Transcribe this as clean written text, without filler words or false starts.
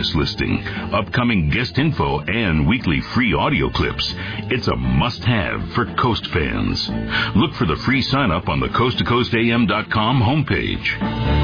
latest listing, upcoming guest info, and weekly free audio clips. It's a must-have for Coast fans. Look for the free sign-up on the coasttocoastam.com homepage.